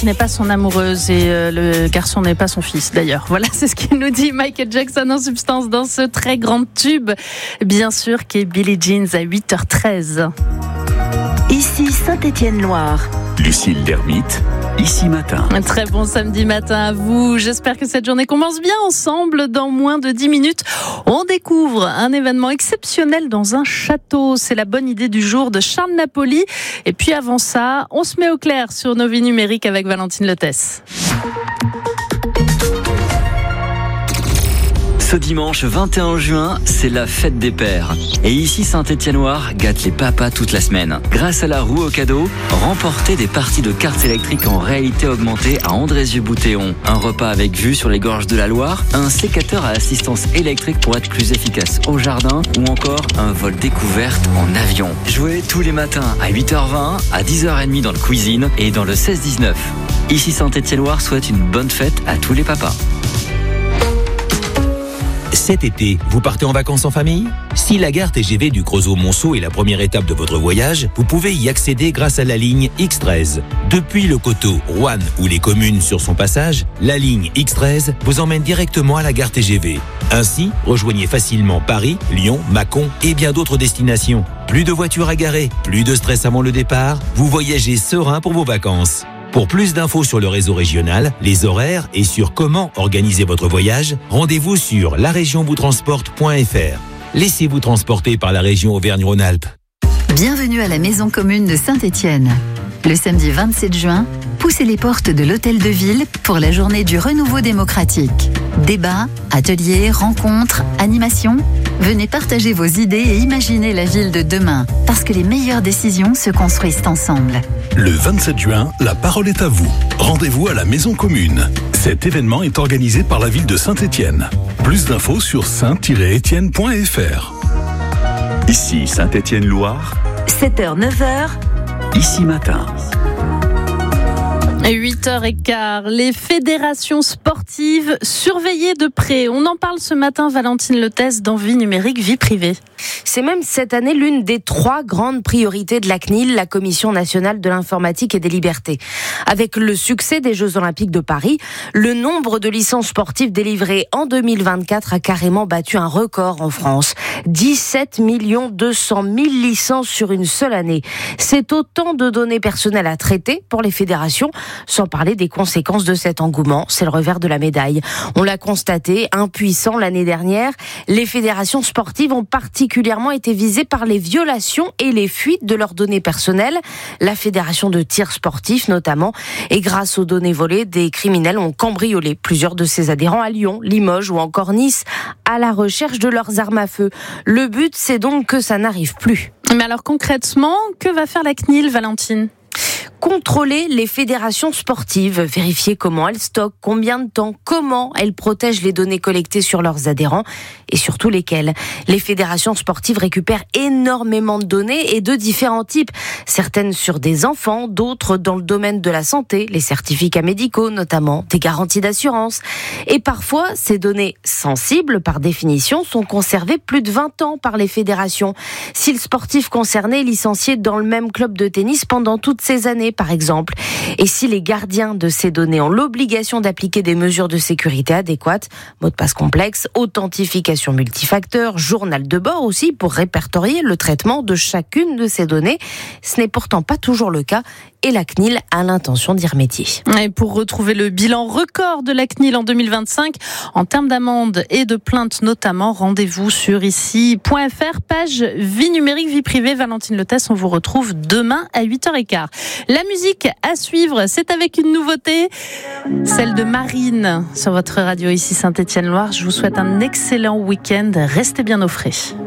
fille n'est pas son amoureuse et le garçon n'est pas son fils d'ailleurs. Voilà, c'est ce qu'il nous dit Michael Jackson en substance dans ce très grand tube, bien sûr, qui est Billie Jean à 8h13. Ici Saint-Étienne-Loire. Lucille Dermite, Ici Matin. Un très bon samedi matin à vous. J'espère que cette journée commence bien ensemble. Dans moins de 10 minutes, on découvre un événement exceptionnel dans un château. C'est la bonne idée du jour de Charles Napoli. Et puis avant ça, on se met au clair sur nos vies numériques avec Valentine Lotès. Ce dimanche 21 juin, c'est la fête des pères. Et ici, Saint-Étienne-Loire gâte les papas toute la semaine. Grâce à la roue au cadeau, remportez des parties de cartes électriques en réalité augmentée à Andrézieux-Boutéon. Un repas avec vue sur les gorges de la Loire, un sécateur à assistance électrique pour être plus efficace au jardin ou encore un vol découverte en avion. Jouez tous les matins à 8h20, à 10h30 dans le cuisine et dans le 16-19. Ici, Saint-Étienne-Loire souhaite une bonne fête à tous les papas. Cet été, vous partez en vacances en famille ? Si la gare TGV du Creusot-Monceau est la première étape de votre voyage, vous pouvez y accéder grâce à la ligne X13. Depuis le Coteau, Roanne ou les communes sur son passage, la ligne X13 vous emmène directement à la gare TGV. Ainsi, rejoignez facilement Paris, Lyon, Mâcon et bien d'autres destinations. Plus de voitures à garer, plus de stress avant le départ, vous voyagez serein pour vos vacances. Pour plus d'infos sur le réseau régional, les horaires et sur comment organiser votre voyage, rendez-vous sur laregionvoustransporte.fr. Laissez-vous transporter par la région Auvergne-Rhône-Alpes. Bienvenue à la Maison Commune de Saint-Étienne. Le samedi 27 juin, poussez les portes de l'Hôtel de Ville pour la journée du renouveau démocratique. Débats, ateliers, rencontres, animations. Venez partager vos idées et imaginer la ville de demain, parce que les meilleures décisions se construisent ensemble. Le 27 juin, la parole est à vous. Rendez-vous à la Maison Commune. Cet événement est organisé par la ville de Saint-Étienne. Plus d'infos sur saint-étienne.fr. Ici Saint-Étienne-Loire. 7h, 9h. Ici Matin. 8h15, les fédérations sportives surveillées de près. On en parle ce matin, Valentine Lotès, dans Vie numérique, vie privée. C'est même cette année l'une des 3 grandes priorités de la CNIL, la Commission nationale de l'informatique et des libertés. Avec le succès des Jeux Olympiques de Paris, le nombre de licences sportives délivrées en 2024 a carrément battu un record en France. 17 200 000 licences sur une seule année. C'est autant de données personnelles à traiter pour les fédérations, sans parler des conséquences de cet engouement. C'est le revers de la médaille. On l'a constaté, impuissant l'année dernière, les fédérations sportives ont particulièrement été visées par les violations et les fuites de leurs données personnelles. La fédération de tir sportif notamment. Et grâce aux données volées, des criminels ont cambriolé plusieurs de ses adhérents à Lyon, Limoges ou encore Nice, à la recherche de leurs armes à feu. Le but, c'est donc que ça n'arrive plus. Mais alors concrètement, que va faire la CNIL, Valentine ? Contrôler les fédérations sportives, vérifier comment elles stockent, combien de temps, comment elles protègent les données collectées sur leurs adhérents et surtout lesquelles. Les fédérations sportives récupèrent énormément de données et de différents types. Certaines sur des enfants, d'autres dans le domaine de la santé, les certificats médicaux notamment, des garanties d'assurance. Et parfois, ces données sensibles par définition sont conservées plus de 20 ans par les fédérations. Si le sportif concerné est licencié dans le même club de tennis pendant toutes ces années, par exemple. Et si les gardiens de ces données ont l'obligation d'appliquer des mesures de sécurité adéquates, mot de passe complexe, authentification multifacteur, journal de bord aussi pour répertorier le traitement de chacune de ces données. Ce n'est pourtant pas toujours le cas et la CNIL a l'intention d'y remédier. Et pour retrouver le bilan record de la CNIL en 2025, en termes d'amendes et de plaintes notamment, rendez-vous sur ici.fr, page vie numérique, vie privée. Valentine Lotès, on vous retrouve demain à 8h15. La musique à suivre, c'est avec une nouveauté, celle de Marine sur votre radio ici Saint-Étienne-Loire. Je vous souhaite un excellent week-end. Restez bien au frais.